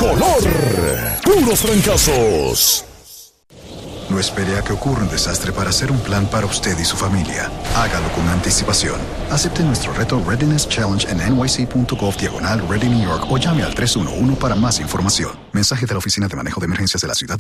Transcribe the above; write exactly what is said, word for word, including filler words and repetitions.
color. Puros trancazos. No espere a que ocurra un desastre para hacer un plan para usted y su familia. Hágalo con anticipación. Acepte nuestro reto Readiness Challenge en N Y C punto gov diagonal Ready New York o llame al tres uno uno para más información. Mensaje de la Oficina de Manejo de Emergencias de la Ciudad